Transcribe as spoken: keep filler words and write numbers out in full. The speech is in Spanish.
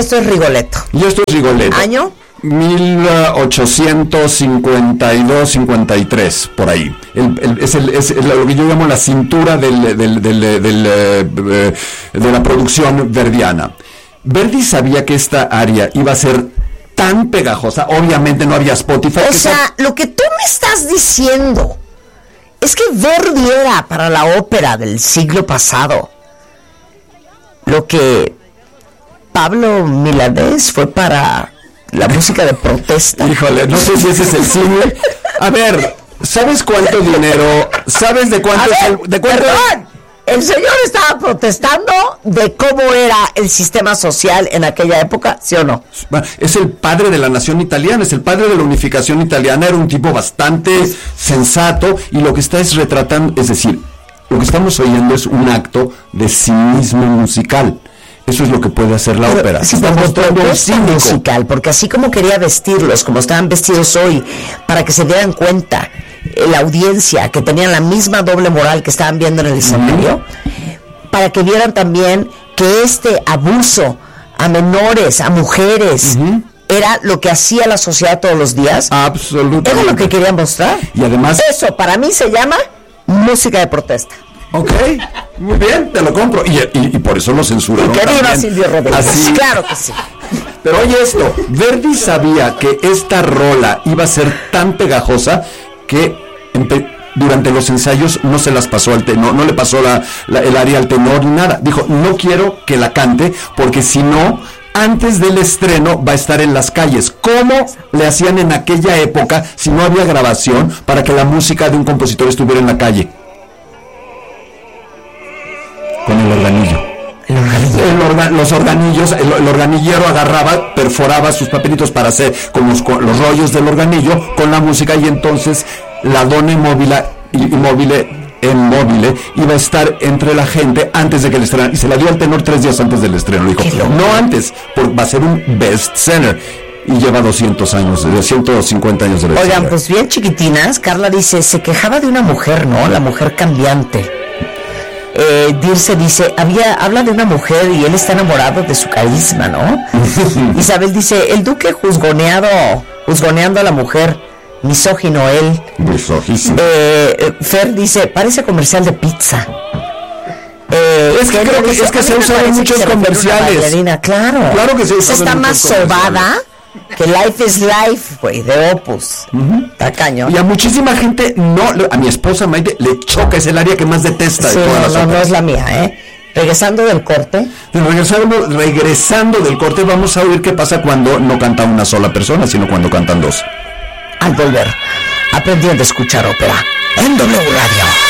esto es Rigoletto. Y esto es Rigoletto. ¿Año? mil ochocientos cincuenta y dos, cincuenta y tres, por ahí. El, el, es, el, es el, lo que yo llamo la cintura del, del, del, del, del, eh, de la producción verdiana. Verdi sabía que esta aria iba a ser tan pegajosa, obviamente no había Spotify. O sea, sea, lo que tú me estás diciendo es que Verdi era para la ópera del siglo pasado lo que Pablo Milanés fue para la música de protesta. Híjole, no sé si ese es el símil. A ver, ¿sabes cuánto dinero? ¿Sabes de cuánto? A es ver, el, de cuánto perdón, el señor estaba protestando de cómo era el sistema social en aquella época, ¿sí o no? Es el padre de la nación italiana, es el padre de la unificación italiana, era un tipo bastante sensato, y lo que está es retratando, es decir, lo que estamos oyendo es un acto de cinismo musical. Eso es lo que puede hacer la Pero, ópera. Sí, está mostrando un cínico musical, porque así como quería vestirlos, como estaban vestidos hoy, para que se dieran cuenta eh, la audiencia que tenían la misma doble moral que estaban viendo en el escenario, uh-huh. para que vieran también que este abuso a menores, a mujeres, uh-huh. era lo que hacía la sociedad todos los días. Absolutamente. Era lo que querían mostrar. Y además, eso para mí se llama música de protesta. Ok, muy bien, te lo compro. Y, y, y por eso lo censuraron. Y que viva Silvio Rodríguez. Así. Claro que sí. Pero oye esto, Verdi sabía que esta rola iba a ser tan pegajosa que empe- durante los ensayos no se las pasó al tenor, no le pasó la, la, el aria al tenor ni nada. Dijo, no quiero que la cante porque si no, antes del estreno va a estar en las calles. ¿Cómo le hacían en aquella época si no había grabación para que la música de un compositor estuviera en la calle? Con el organillo. El organillo. El orga, los organillos, el, el organillero agarraba, perforaba sus papelitos para hacer con los, con los rollos del organillo con la música, y entonces la donna immobile, immobile, immobile iba a estar entre la gente antes de que el estreno, y se la dio al tenor tres días antes del estreno. Dijo, no antes, porque va a ser un bestseller. Y lleva doscientos años, ciento cincuenta años de bestseller. Oigan, pues bien chiquitinas, Carla dice, se quejaba de una mujer, ¿no? La mujer cambiante. Eh, Dirce dice, había, habla de una mujer y él está enamorado de su carisma, ¿no? Isabel dice, el duque juzgoneado, juzgoneando a la mujer, misógino él. Misógino. Eh, Fer dice, parece comercial de pizza. Eh, es que creo que, dice, es que se usan en muchos comerciales. Claro, claro que se usa. Está más sobada que Life is Life, güey, de Opus. Uh-huh. Está cañón. Y a muchísima gente, no, a mi esposa Maite le choca, es el área que más detesta. Sí, de todas no, las no, no es la mía, ¿eh? Regresando del corte. Regresando, regresando del corte, vamos a oír qué pasa cuando no canta una sola persona, sino cuando cantan dos. Al volver, aprendiendo a escuchar ópera en W Radio.